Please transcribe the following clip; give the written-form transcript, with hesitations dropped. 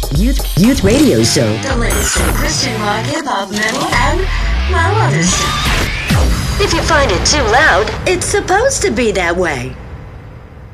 Youth radio show. The latest from Christian rock, hip hop, metal, and well, other stuff. If you find it too loud, it's supposed to be that way.